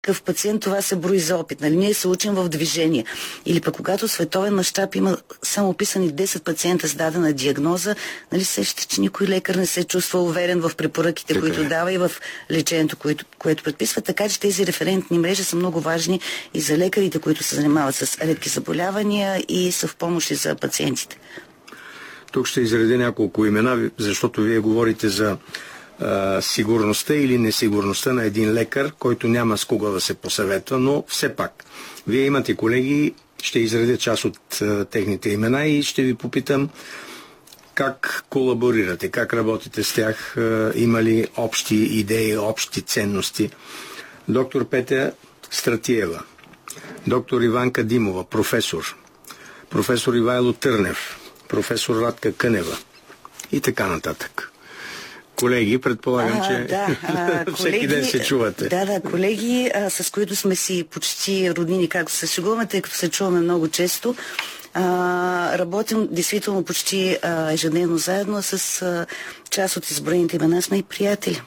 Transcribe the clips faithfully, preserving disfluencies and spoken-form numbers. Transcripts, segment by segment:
такъв пациент, това се брои за опит. Нали? Ние се учим в движение. Или пък когато световен мащаб има само описани десет пациента с дадена диагноза, нали сещате, че никой лекар не се чувства уверен в препоръките, така които е. дава и в лечението, което, което предписва. Така че тези референтни мрежи са много важни и за лекарите, които се занимават с редки заболявания и са в помощ и за пациентите. Тук ще изредя няколко имена, защото вие говорите за а, сигурността или несигурността на един лекар, който няма с кого да се посъветва, но все пак. Вие имате колеги, ще изредя част от а, техните имена и ще ви попитам как колаборирате, как работите с тях, а, има ли общи идеи, общи ценности. Доктор Петя Стратиева, доктор Иванка Димова, професор, професор Ивайло Търнев, професор Радка Кънева и така нататък. Колеги, предполагам, а, че да, а, всеки колеги, ден се чувате. Да, да, колеги, а, с които сме си почти роднини, както се шегуваме, тъй като се чуваме много често. А, работим действително почти а, ежедневно заедно, с а, част от изброените имена сме и приятели.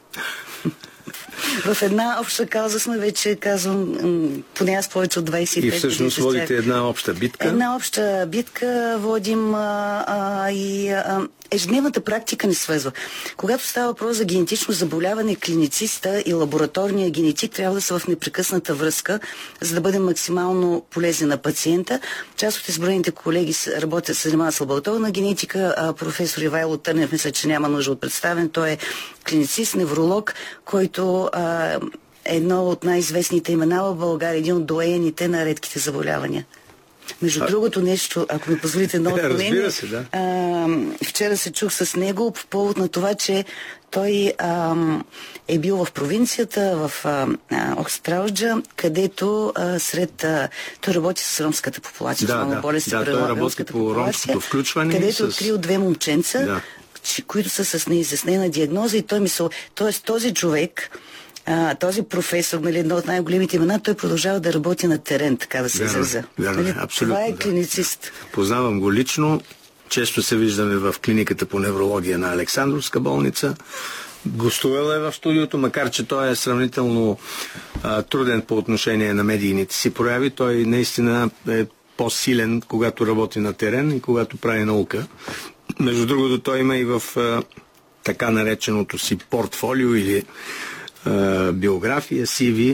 В една обща кауза сме вече, казвам, поне аз повече от двайсет и пет. И всъщност водите една обща битка? Една обща битка водим а, а, и а, ежедневната практика ни свързва. Когато става въпрос за генетично заболяване, клинициста и лабораторния генетик трябва да са в непрекъсната връзка, за да бъдем максимално полезни на пациента. Част от изброените колеги работят, се занимават с лабораторна генетика. А професор Ивайло Търнев, мисля, че няма нужда от представен. Той е клиницист, невролог, който а, е едно от най-известните имена в България, един от доените на редките заболявания. Между а... другото нещо, ако ми позволите едно откровение, се, да. а, вчера се чух с него по повод на това, че той а, е бил в провинцията, в Охстралджа, където а, сред... А, той работи с ромската популация, да, с да, болести да, той работи по ромското включване. Където с... открил две момченца, да. които са с неизяснена диагноза и той мисъл, т.е. този човек, а, този професор, нали, едно от най-големите имена, той продължава да работи на терен, така да се изразя. Нали, това е клиницист. Да. Познавам го лично. Често се виждаме в клиниката по неврология на Александровска болница. Гостувал е в студиото, макар че той е сравнително а, труден по отношение на медийните си прояви. Той наистина е по-силен, когато работи на терен и когато прави наука. Между другото, той има и в а, така нареченото си портфолио или а, биография, си ви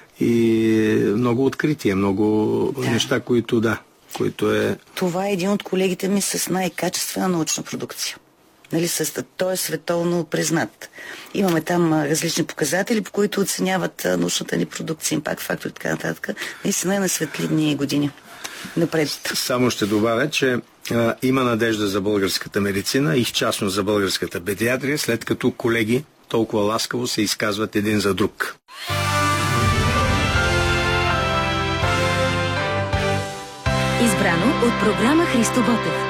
и много открития, много да. неща, които да, които е... Това е един от колегите ми с най-качествена научна продукция. Нали, с, той е световно признат. Имаме там а, различни показатели, по които оценяват а, научната ни продукция, импакт фактор и така нататък. Наистина е на светлидни години. Напред. Само ще добавя, че а, има надежда за българската медицина и в частност за българската педиатрия, след като колеги толкова ласкаво се изказват един за друг. Избрано от програма Христо Ботев.